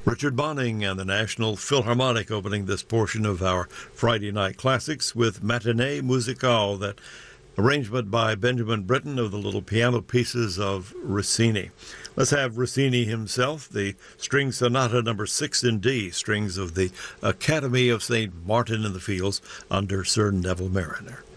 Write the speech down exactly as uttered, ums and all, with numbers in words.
Richard Bonning and the National Philharmonic opening this portion of our Friday Night Classics with Matinee Musicale, that arrangement by Benjamin Britten of the little piano pieces of Rossini. Let's have Rossini himself, the String Sonata number six in D, strings of the Academy of Saint Martin in the Fields under Sir Neville Mariner.